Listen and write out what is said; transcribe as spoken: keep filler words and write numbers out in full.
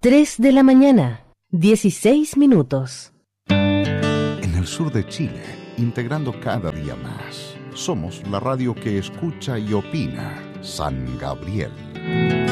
tres de la mañana, dieciséis minutos. En el sur de Chile, integrando cada día más, somos la radio que escucha y opina. San Gabriel.